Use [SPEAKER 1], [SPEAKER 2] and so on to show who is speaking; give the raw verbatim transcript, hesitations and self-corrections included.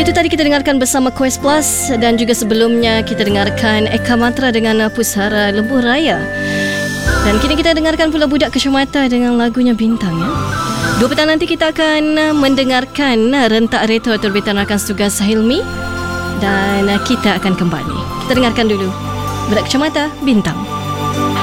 [SPEAKER 1] Itu tadi kita dengarkan bersama Quest Plus, dan juga sebelumnya kita dengarkan Eka Matra dengan Pusara Lembu Raya. Dan kini kita dengarkan pula Budak Kacamata dengan lagunya Bintang, ya. Dua petang nanti kita akan mendengarkan rentak retro terbitan rakan tugas Hilmi, dan kita akan kembali. Kita dengarkan dulu Budak Kacamata, Bintang.